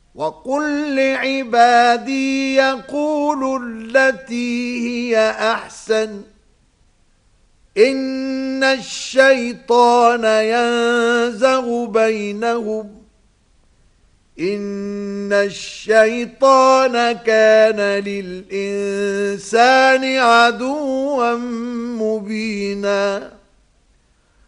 وقل لعبادي يقولوا التي هي أحسن إن الشيطان ينزغ بينهم إن الشيطان كان للإنسان عدوا مبينا